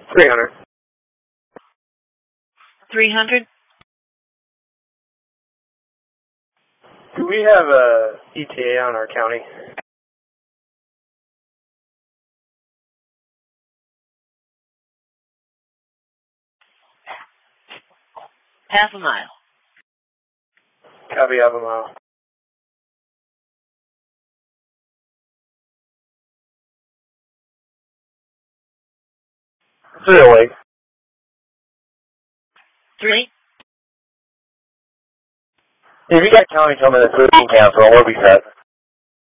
300. 300? Do we have a ETA on our county? Half a mile. Copy, half a mile. Really? 3? If you got county coming to 13 cancel, we'll be set.